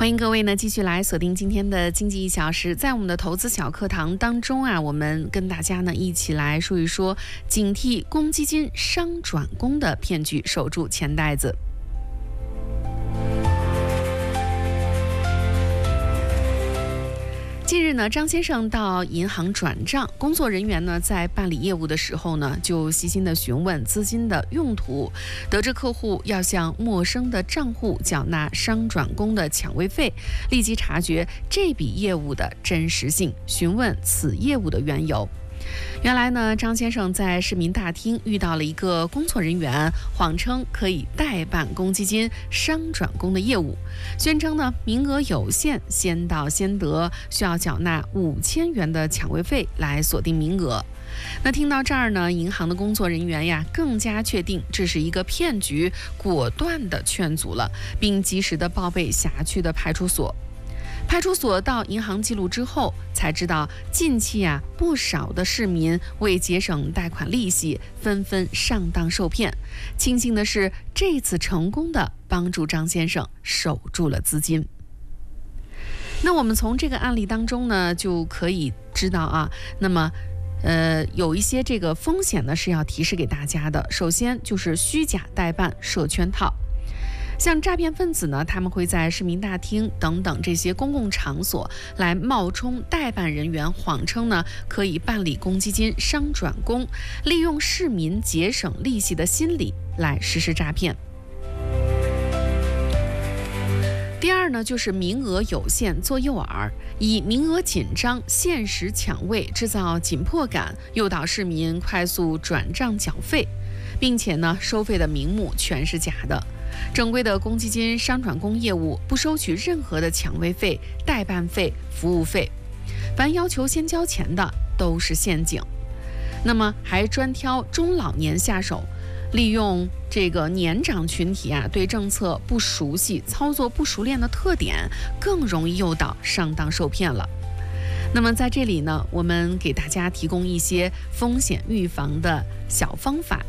欢迎各位呢继续来锁定今天的经济1小时。在我们的投资小课堂当中啊，我们跟大家呢一起来说一说警惕公积金商转公的骗局，守住钱袋子。近日呢，张先生到银行转账，工作人员呢在办理业务的时候呢，就细心的询问资金的用途，得知客户要向陌生的账户缴纳商转公的抢位费，立即察觉这笔业务的真实性，询问此业务的缘由。原来呢，张先生在市民大厅遇到了一个工作人员，谎称可以代办公积金商转公的业务，宣称呢名额有限，先到先得，需要缴纳5000元的抢位费来锁定名额。那听到这儿呢，银行的工作人员呀更加确定这是一个骗局，果断的劝阻了，并及时的报备辖区的派出所。派出所到银行记录之后，才知道近期不少的市民为节省贷款利息，纷纷上当受骗。庆幸的是，这次成功的帮助张先生守住了资金。那我们从这个案例当中呢，就可以知道那么有一些这个风险呢是要提示给大家的。首先就是虚假代办设圈套。像诈骗分子呢，他们会在市民大厅等等这些公共场所来冒充代办人员，谎称呢可以办理公积金商转公，利用市民节省利息的心理来实施诈骗。第二呢，就是名额有限做诱饵，以名额紧张、限时抢位制造紧迫感，诱导市民快速转账缴费，并且呢收费的名目全是假的。正规的公积金商转公业务不收取任何的抢位费、代办费、服务费，凡要求先交钱的都是陷阱。那么还专挑中老年下手，利用这个年长群体对政策不熟悉、操作不熟练的特点，更容易诱导上当受骗了。那么在这里呢，我们给大家提供一些风险预防的小方法。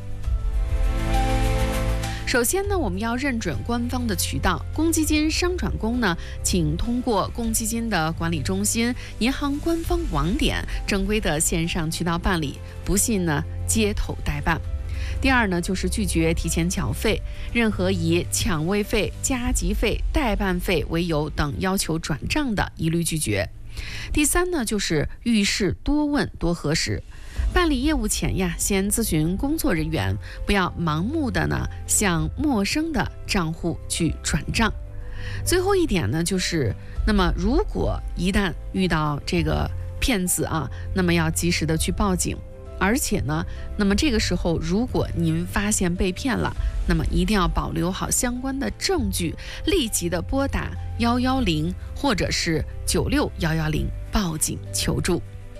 首先呢，我们要认准官方的渠道，公积金商转公呢，请通过公积金的管理中心、银行官方网点正规的线上渠道办理，不信呢街头代办。第二呢，就是拒绝提前缴费，任何以抢位费、加急费、代办费为由等要求转账的，一律拒绝。第三呢，就是遇事多问多核实。办理业务前先咨询工作人员，不要盲目的呢向陌生的账户去转账。最后一点呢，就是那么如果一旦遇到这个骗子那么要及时的去报警。而且呢，那么这个时候如果您发现被骗了，那么一定要保留好相关的证据，立即的拨打110或者是96110报警求助。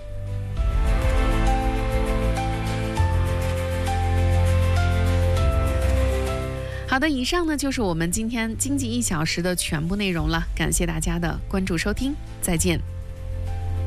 好的，以上呢就是我们今天经济1小时的全部内容了，感谢大家的关注收听，再见。